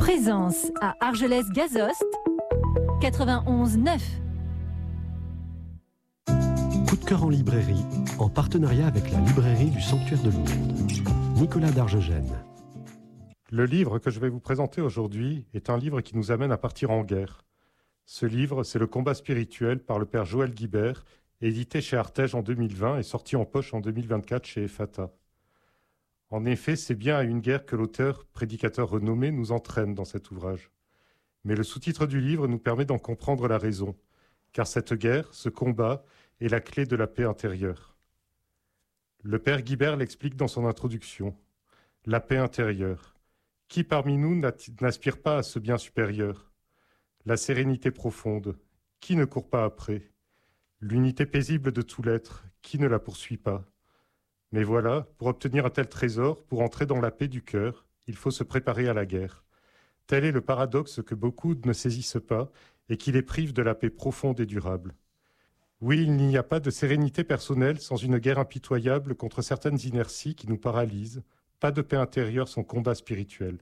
Présence à Argelès-Gazost, 91.9. Coup de cœur en librairie, en partenariat avec la librairie du Sanctuaire de Lourdes. Nicolas Darjegène. Le livre que je vais vous présenter aujourd'hui est un livre qui nous amène à partir en guerre. Ce livre, c'est Le combat spirituel par le père Joël Guibert, édité chez Artege en 2020 et sorti en poche en 2024 chez Ephata. En effet, c'est bien à une guerre que l'auteur, prédicateur renommé, nous entraîne dans cet ouvrage. Mais le sous-titre du livre nous permet d'en comprendre la raison, car cette guerre, ce combat, est la clé de la paix intérieure. Le père Guibert l'explique dans son introduction. La paix intérieure. Qui parmi nous n'aspire pas à ce bien supérieur? La sérénité profonde. Qui ne court pas après? L'unité paisible de tout l'être. Qui ne la poursuit pas? Mais voilà, pour obtenir un tel trésor, pour entrer dans la paix du cœur, il faut se préparer à la guerre. Tel est le paradoxe que beaucoup ne saisissent pas et qui les prive de la paix profonde et durable. Oui, il n'y a pas de sérénité personnelle sans une guerre impitoyable contre certaines inerties qui nous paralysent, pas de paix intérieure sans combat spirituel.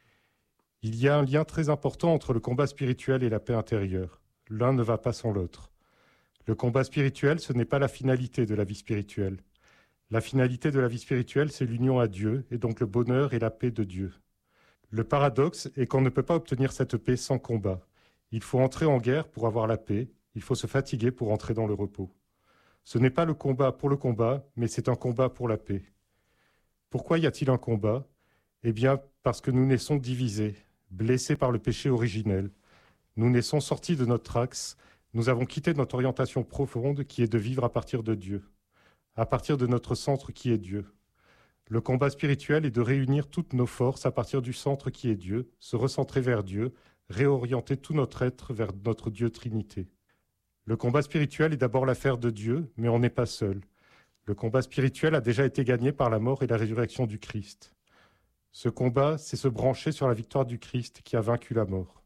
Il y a un lien très important entre le combat spirituel et la paix intérieure. L'un ne va pas sans l'autre. Le combat spirituel, ce n'est pas la finalité de la vie spirituelle. La finalité de la vie spirituelle, c'est l'union à Dieu, et donc le bonheur et la paix de Dieu. Le paradoxe est qu'on ne peut pas obtenir cette paix sans combat. Il faut entrer en guerre pour avoir la paix, il faut se fatiguer pour entrer dans le repos. Ce n'est pas le combat pour le combat, mais c'est un combat pour la paix. Pourquoi y a-t-il un combat? Eh bien, parce que nous naissons divisés, blessés par le péché originel. Nous naissons sortis de notre axe, nous avons quitté notre orientation profonde qui est de vivre à partir de Dieu. À partir de notre centre qui est Dieu. Le combat spirituel est de réunir toutes nos forces à partir du centre qui est Dieu, se recentrer vers Dieu, réorienter tout notre être vers notre Dieu Trinité. Le combat spirituel est d'abord l'affaire de Dieu, mais on n'est pas seul. Le combat spirituel a déjà été gagné par la mort et la résurrection du Christ. Ce combat, c'est se brancher sur la victoire du Christ qui a vaincu la mort.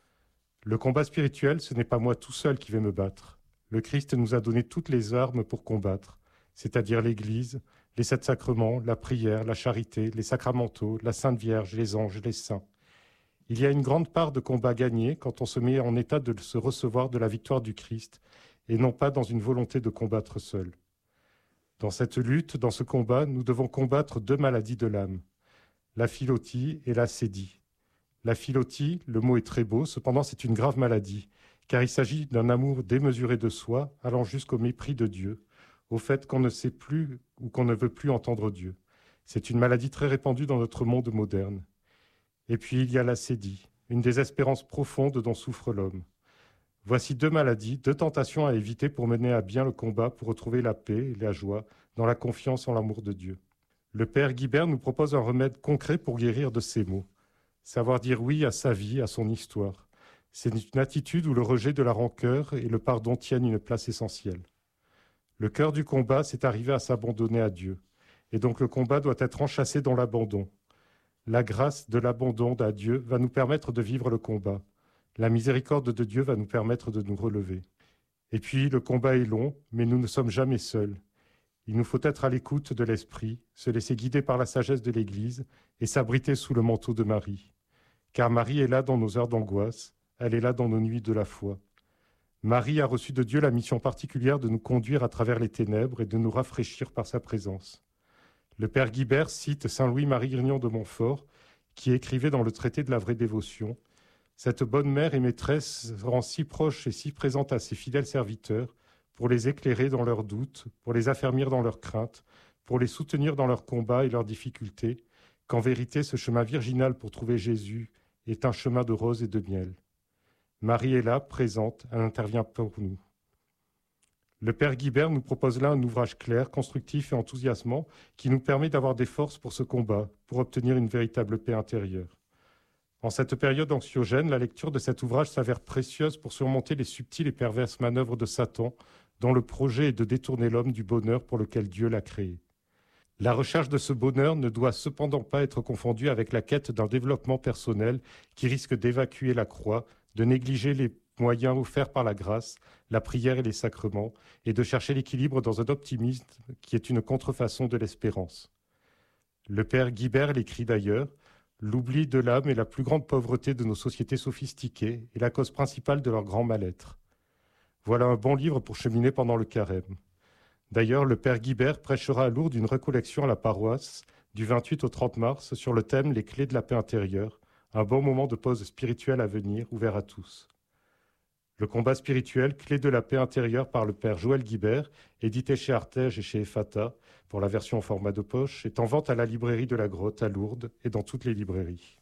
Le combat spirituel, ce n'est pas moi tout seul qui vais me battre. Le Christ nous a donné toutes les armes pour combattre. C'est-à-dire l'Église, les 7 sacrements, la prière, la charité, les sacramentaux, la Sainte Vierge, les anges, les saints. Il y a une grande part de combat gagné quand on se met en état de se recevoir de la victoire du Christ et non pas dans une volonté de combattre seul. Dans cette lutte, dans ce combat, nous devons combattre 2 maladies de l'âme, la philotie et la cédie. La philotie, le mot est très beau, cependant c'est une grave maladie, car il s'agit d'un amour démesuré de soi, allant jusqu'au mépris de Dieu, au fait qu'on ne sait plus ou qu'on ne veut plus entendre Dieu. C'est une maladie très répandue dans notre monde moderne. Et puis il y a la cédie, une désespérance profonde dont souffre l'homme. Voici 2 maladies, 2 tentations à éviter pour mener à bien le combat, pour retrouver la paix et la joie, dans la confiance en l'amour de Dieu. Le père Guibert nous propose un remède concret pour guérir de ces maux. Savoir dire oui à sa vie, à son histoire. C'est une attitude où le rejet de la rancœur et le pardon tiennent une place essentielle. Le cœur du combat, c'est arriver à s'abandonner à Dieu. Et donc le combat doit être enchâssé dans l'abandon. La grâce de l'abandon à Dieu va nous permettre de vivre le combat. La miséricorde de Dieu va nous permettre de nous relever. Et puis le combat est long, mais nous ne sommes jamais seuls. Il nous faut être à l'écoute de l'Esprit, se laisser guider par la sagesse de l'Église et s'abriter sous le manteau de Marie. Car Marie est là dans nos heures d'angoisse, elle est là dans nos nuits de la foi. Marie a reçu de Dieu la mission particulière de nous conduire à travers les ténèbres et de nous rafraîchir par sa présence. Le père Guibert cite saint Louis-Marie Grignon de Montfort, qui écrivait dans le traité de la vraie dévotion « Cette bonne mère et maîtresse rend si proche et si présente à ses fidèles serviteurs pour les éclairer dans leurs doutes, pour les affermir dans leurs craintes, pour les soutenir dans leurs combats et leurs difficultés, qu'en vérité ce chemin virginal pour trouver Jésus est un chemin de roses et de miel. » Marie est là, présente, elle intervient pour nous. Le père Guibert nous propose là un ouvrage clair, constructif et enthousiasmant qui nous permet d'avoir des forces pour ce combat, pour obtenir une véritable paix intérieure. En cette période anxiogène, la lecture de cet ouvrage s'avère précieuse pour surmonter les subtiles et perverses manœuvres de Satan, dont le projet est de détourner l'homme du bonheur pour lequel Dieu l'a créé. La recherche de ce bonheur ne doit cependant pas être confondue avec la quête d'un développement personnel qui risque d'évacuer la croix, de négliger les moyens offerts par la grâce, la prière et les sacrements, et de chercher l'équilibre dans un optimisme qui est une contrefaçon de l'espérance. Le père Guibert l'écrit d'ailleurs, L'oubli de l'âme est la plus grande pauvreté de nos sociétés sophistiquées et la cause principale de leur grand mal-être. Voilà un bon livre pour cheminer pendant le carême. D'ailleurs, le père Guibert prêchera à Lourdes une recollection à la paroisse du 28 au 30 mars sur le thème « Les clés de la paix intérieure », un bon moment de pause spirituelle à venir, ouvert à tous. Le combat spirituel, clé de la paix intérieure par le père Joël Guibert, édité chez Artege et chez Ephata, pour la version en format de poche, est en vente à la librairie de la Grotte à Lourdes et dans toutes les librairies.